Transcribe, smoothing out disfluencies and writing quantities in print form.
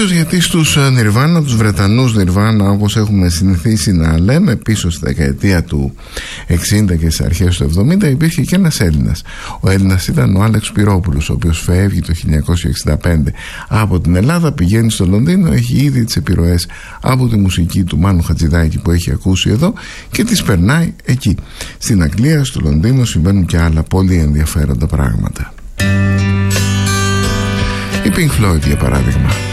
Ίσως γιατί στους Nirvana, τους Βρετανούς Nirvana, όπως έχουμε συνηθίσει να λέμε, πίσω στη δεκαετία του 60 και στις αρχές του 70 υπήρχε και ένας Έλληνας. Ο Έλληνας ήταν ο Άλεξ Πυρόπουλος, ο οποίος φεύγει το 1965 από την Ελλάδα, πηγαίνει στο Λονδίνο, έχει ήδη τις επιρροές από τη μουσική του Μάνου Χατζηδάκη που έχει ακούσει εδώ και τις περνάει εκεί. Στην Αγγλία, στο Λονδίνο συμβαίνουν και άλλα πολύ ενδιαφέροντα πράγματα. Η Pink Floyd για παράδειγμα.